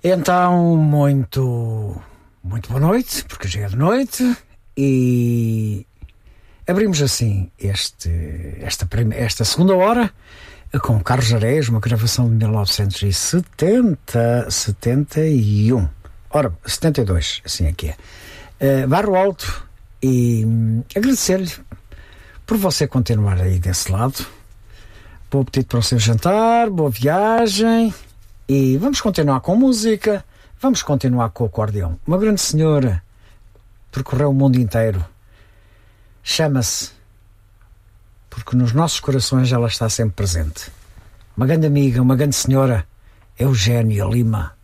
Então, muito boa noite, porque já é de noite, e abrimos assim esta segunda hora com Carlos Areias, uma gravação de 1971. Ora, 72, assim é que é. Barro Alto, e agradecer-lhe por você continuar aí desse lado. Bom apetite para o seu jantar, boa viagem, e vamos continuar com música, vamos continuar com o acordeão. Uma grande senhora percorreu o mundo inteiro, chama-se, porque nos nossos corações ela está sempre presente, uma grande amiga, uma grande senhora, Eugénia Lima.